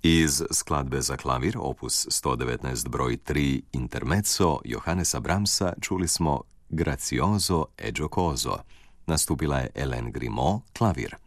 Iz skladbe za klavir, opus 119 broj 3 Intermezzo Johannesa Brahmsa čuli smo Grazioso e giocoso. Nastupila je Hélène Grimaud, klavir.